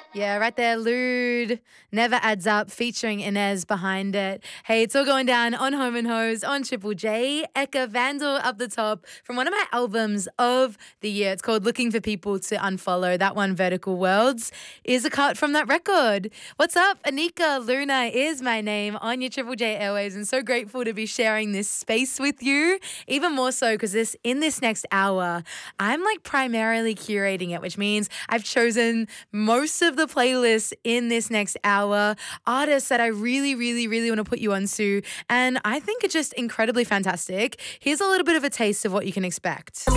Yeah, right there, Lude. Never Adds Up, featuring Inez behind it. Hey, it's all going down on Home and Hose on Triple J. Eka Vandal up the top from one of my albums of the year. It's called Looking for People to Unfollow. That one, Vertical Worlds, is a cut from that record. What's up? Anika Luna is my name on your Triple J Airways, and so grateful to be sharing this space with you. Even more so because in this next hour, I'm like primarily curating it, which means I've chosen most of the playlists in this next hour, artists that I really, really, really want to put you onto, and I think are just incredibly fantastic. Here's a little bit of a taste of what you can expect.